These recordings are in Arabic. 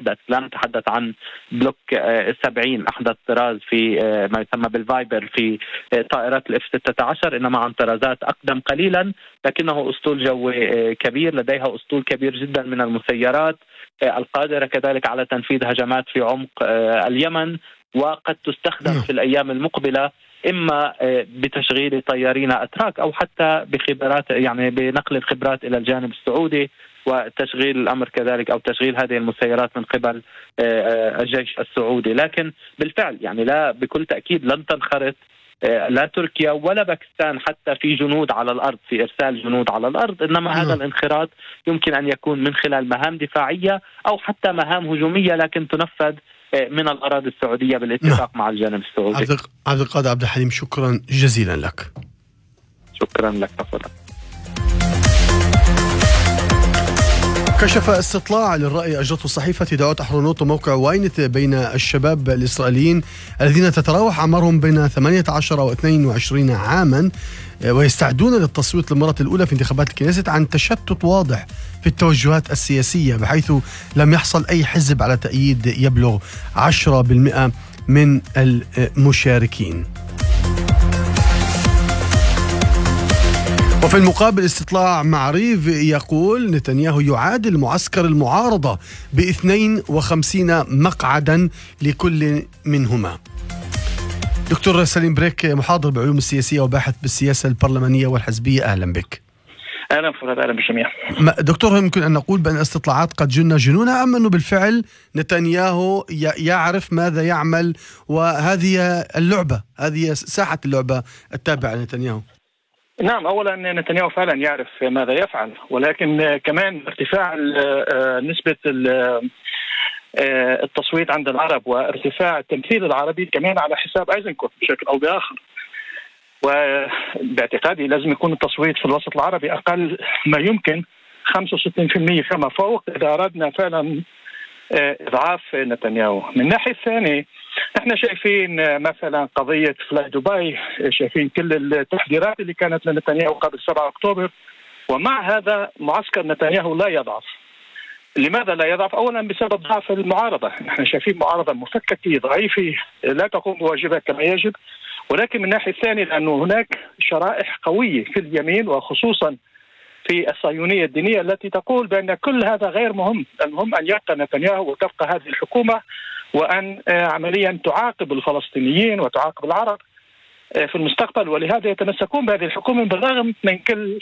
نتحدث، لا نتحدث عن بلوك 70 أحدث طراز في ما يسمى بالفايبر في طائرات الإف 16، إنما عن طرازات أقدم قليلا، لكنه أسطول جوي كبير، لديها أسطول كبير جدا من المسيرات القادرة كذلك على تنفيذ هجمات في عمق اليمن، وقد تستخدم في الأيام المقبلة إما بتشغيل طيارين أتراك أو حتى بخبرات، يعني بنقل الخبرات إلى الجانب السعودي وتشغيل الأمر كذلك، أو تشغيل هذه المسيرات من قبل الجيش السعودي. لكن بالفعل يعني لا، بكل تأكيد لن تنخرط لا تركيا ولا باكستان حتى في جنود على الأرض، في إرسال جنود على الأرض، إنما هذا الانخراط يمكن أن يكون من خلال مهام دفاعية أو حتى مهام هجومية لكن تنفذ من الأراضي السعودية بالاتفاق مع الجانب السعودي. عبد القادر عبد الحليم، شكرا جزيلا لك. شكرا لك. تفضل. كشف استطلاع للرأي أجرته صحيفة دعوة أحرونوت وموقع واينت بين الشباب الإسرائيليين الذين تتراوح أعمارهم بين 18 و 22 عاما ويستعدون للتصويت للمرة الأولى في انتخابات الكنيست عن تشتت واضح في التوجهات السياسية، بحيث لم يحصل أي حزب على تأييد يبلغ 10% من المشاركين. وفي المقابل استطلاع معريف يقول نتنياهو يعادل معسكر المعارضة ب52 مقعدا لكل منهما. دكتور سليم بريك، محاضر بعلوم السياسية وباحث بالسياسة البرلمانية والحزبية، أهلا بك. أهلا فضل، أهلا بالجميع. دكتور، يمكن أن نقول بأن الاستطلاعات قد جن جنونها، أم أنه بالفعل نتنياهو يعرف ماذا يعمل، وهذه اللعبة، هذه ساحة اللعبة التابعة لنتنياهو؟ نعم، أولا نتنياهو فعلا يعرف ماذا يفعل، ولكن كمان ارتفاع نسبة التصويت عند العرب وارتفاع التمثيل العربي كمان على حساب ايزنكوت بشكل أو بآخر. وباعتقادي لازم يكون التصويت في الوسط العربي أقل ما يمكن 65% فما فوق إذا أردنا فعلا إضعاف نتنياهو. من الناحية الثانية احنا شايفين مثلا قضية فلاي دبي، شايفين كل التحذيرات اللي كانت لنتنياهو قبل 7 أكتوبر، ومع هذا معسكر نتنياهو لا يضعف. لماذا لا يضعف؟ أولا بسبب ضعف المعارضة، احنا شايفين معارضة مفككة ضعيفة لا تقوم بواجبها كما يجب. ولكن من الناحية الثانية لأنه هناك شرائح قوية في اليمين وخصوصا في الصهيونية الدينية التي تقول بأن كل هذا غير مهم، المهم أن يبقى نتنياهو وتبقى هذه الحكومة، وأن عمليا تعاقب الفلسطينيين وتعاقب العرب في المستقبل. ولهذا يتمسكون بهذه الحكومة بالرغم من كل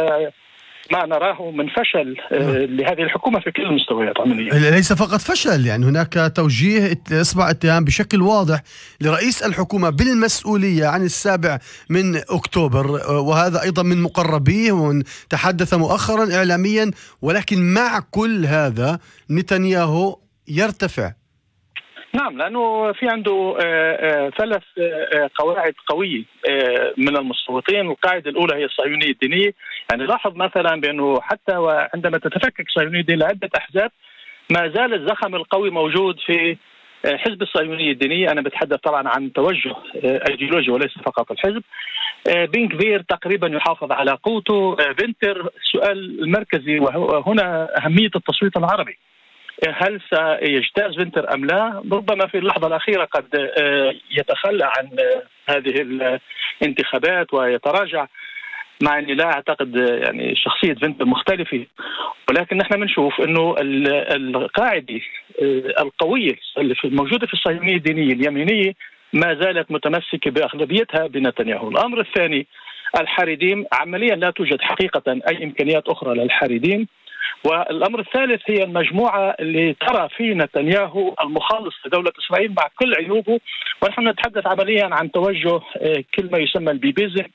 ما نراه من فشل لهذه الحكومة في كل المستويات عمليا. ليس فقط فشل، يعني هناك توجيه إصبع اتهام بشكل واضح لرئيس الحكومة بالمسؤولية عن 7 أكتوبر، وهذا أيضا من مقربيه، وتحدث مؤخرا إعلاميا. ولكن مع كل هذا نتنياهو يرتفع. نعم، لأنه في عنده 3 قواعد قوية من المصوتين. القاعدة الأولى هي الصهيونية الدينية. يعني لاحظ مثلا بأنه حتى وعندما تتفكك الصهيونية الدينية لعدة أحزاب ما زال الزخم القوي موجود في حزب الصهيونية الدينية. أنا بتحدث طبعا عن توجه أيديولوجي وليس فقط الحزب. بن غفير تقريبا يحافظ على قوته. فينتر السؤال المركزي، وهنا أهمية التصويت العربي، هل سيجتاز فينتر أم لا؟ ربما في اللحظة الأخيرة قد يتخلى عن هذه الانتخابات ويتراجع، مع أني لا أعتقد يعني شخصية فينتر مختلفة. ولكن نحن بنشوف أنه القاعدة القوية الموجودة في الصهيونية الدينية اليمينية ما زالت متمسكة بأغلبيتها بنتنياهو. الأمر الثاني الحريديم، عمليا لا توجد حقيقة أي إمكانيات أخرى للحريديم. والأمر الثالث هي المجموعة اللي ترى في نتنياهو المخلص لدولة إسرائيل مع كل عيوبه. ونحن نتحدث عمليا عن توجه كل ما يسمى البيبيزم،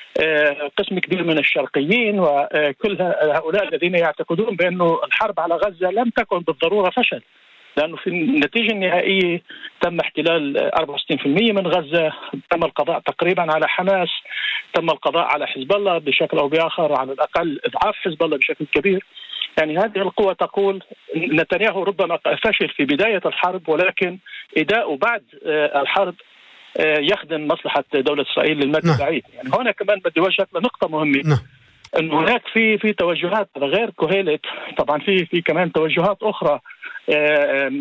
قسم كبير من الشرقيين وكل هؤلاء الذين يعتقدون بأنه الحرب على غزة لم تكن بالضرورة فشل، لأنه في النتيجة النهائية تم احتلال 64% من غزة، تم القضاء تقريبا على حماس، تم القضاء على حزب الله بشكل أو بآخر، على الأقل إضعاف حزب الله بشكل كبير. يعني هذه القوة تقول نتنياهو ربما فشل في بداية الحرب، ولكن إداؤه بعد الحرب يخدم مصلحة دولة إسرائيل للمدى البعيد. يعني هنا كمان بدي أوجه لنقطة مهمة، أن هناك في توجهات غير كوهيلت، طبعا في كمان توجهات أخرى